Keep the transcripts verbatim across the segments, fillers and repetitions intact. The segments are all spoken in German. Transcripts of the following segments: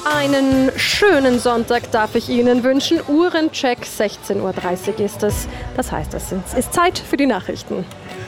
Einen schönen Sonntag darf ich Ihnen wünschen. Uhrencheck, sechzehn Uhr dreißig ist es. Das heißt, es ist Zeit für die Nachrichten.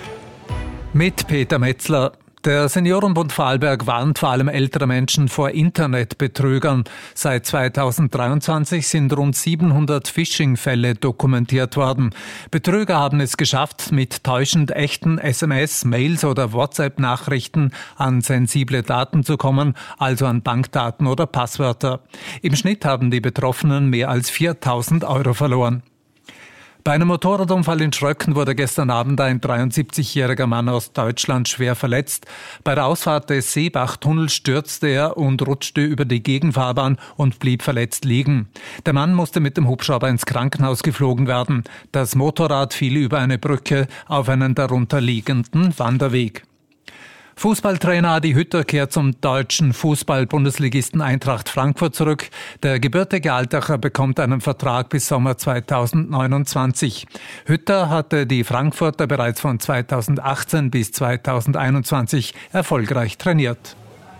Mit Peter Metzler. Der Seniorenbund Vorarlberg warnt vor allem ältere Menschen vor Internetbetrügern. Seit zweitausenddreiundzwanzig sind rund siebenhundert Phishing-Fälle dokumentiert worden. Betrüger haben es geschafft, mit täuschend echten S M S, Mails oder WhatsApp-Nachrichten an sensible Daten zu kommen, also an Bankdaten oder Passwörter. Im Schnitt haben die Betroffenen mehr als viertausend Euro verloren. Bei einem Motorradunfall in Schröcken wurde gestern Abend ein dreiundsiebzigjähriger Mann aus Deutschland schwer verletzt. Bei der Ausfahrt des Seebachtunnels stürzte er und rutschte über die Gegenfahrbahn und blieb verletzt liegen. Der Mann musste mit dem Hubschrauber ins Krankenhaus geflogen werden. Das Motorrad fiel über eine Brücke auf einen darunter liegenden Wanderweg. Fußballtrainer Adi Hütter kehrt zum deutschen Fußball-Bundesligisten Eintracht Frankfurt zurück. Der gebürtige Altacher bekommt einen Vertrag bis Sommer zweitausendneunundzwanzig. Hütter hatte die Frankfurter bereits von zweitausendachtzehn bis zweitausendeinundzwanzig erfolgreich trainiert.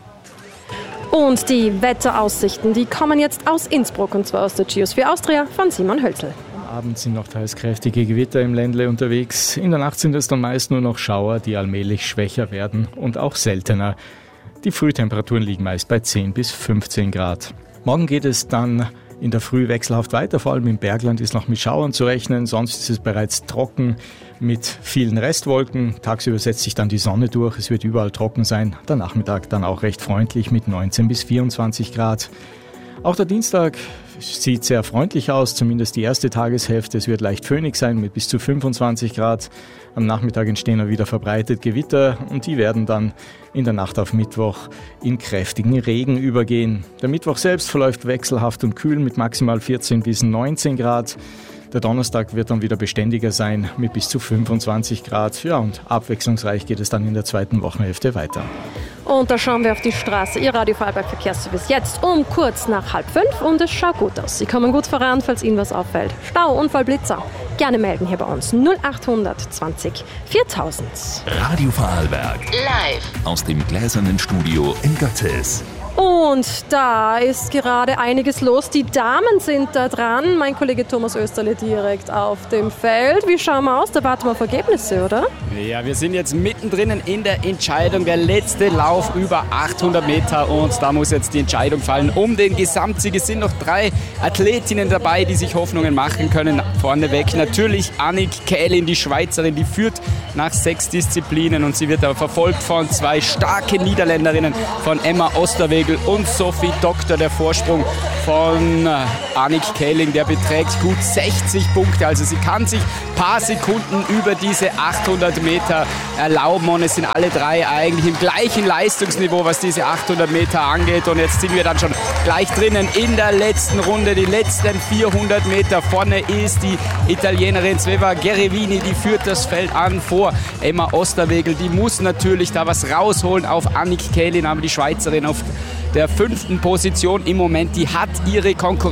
Und die Wetteraussichten, die kommen jetzt aus Innsbruck, und zwar aus der Geosphere Austria von Simon Hölzel. Am Abend sind noch teils kräftige Gewitter im Ländle unterwegs. In der Nacht sind es dann meist nur noch Schauer, die allmählich schwächer werden und auch seltener. Die Frühtemperaturen liegen meist bei zehn bis fünfzehn Grad. Morgen geht es dann in der Früh wechselhaft weiter. Vor allem im Bergland ist noch mit Schauern zu rechnen. Sonst ist es bereits trocken mit vielen Restwolken. Tagsüber setzt sich dann die Sonne durch. Es wird überall trocken sein. Der Nachmittag dann auch recht freundlich mit neunzehn bis vierundzwanzig Grad. Auch der Dienstag sieht sehr freundlich aus, zumindest die erste Tageshälfte. Es wird leicht föhnig sein mit bis zu fünfundzwanzig Grad. Am Nachmittag entstehen dann wieder verbreitet Gewitter und die werden dann in der Nacht auf Mittwoch in kräftigen Regen übergehen. Der Mittwoch selbst verläuft wechselhaft und kühl mit maximal vierzehn bis neunzehn Grad. Der Donnerstag wird dann wieder beständiger sein mit bis zu fünfundzwanzig Grad. Ja, und abwechslungsreich geht es dann in der zweiten Wochenhälfte weiter. Und da schauen wir auf die Straße. Ihr Radio Vorarlberg Verkehrsservice jetzt um kurz nach halb fünf und es schaut gut aus. Sie kommen gut voran, falls Ihnen was auffällt. Stau, Unfall, Blitzer. Gerne melden hier bei uns. null achthundert zwanzig viertausend. Radio Vorarlberg. Live aus dem gläsernen Studio in Götzis. Und da ist gerade einiges los. Die Damen sind da dran. Mein Kollege Thomas Österle direkt auf dem Feld. Wie schauen wir aus? Da warten wir auf Ergebnisse, oder? Ja, wir sind jetzt mittendrin in der Entscheidung. Der letzte Lauf über achthundert Meter und da muss jetzt die Entscheidung fallen um den Gesamtsieg. Es sind noch drei Athletinnen dabei, die sich Hoffnungen machen können. Vorneweg natürlich Annik Kählin, die Schweizerin, die führt nach sechs Disziplinen und sie wird aber verfolgt von zwei starken Niederländerinnen, von Emma Osterwegel und Sophie Doktor. Der Vorsprung von Annik Kähling, der beträgt gut sechzig Punkte. Also sie kann sich ein paar Sekunden über diese achthundert Meter erlauben und es sind alle drei eigentlich im gleichen Leistungsniveau, was diese achthundert Meter angeht. Und jetzt sind wir dann schon gleich drinnen in der letzten Runde, die letzten vierhundert Meter. Vorne ist die Italienerin Sveva Gerevini, die führt das Feld an vor Emma Osterwegel. Die muss natürlich da was rausholen auf Annik Kählin, aber die Schweizerin auf der fünften Position im Moment, die hat ihre Konkurrenz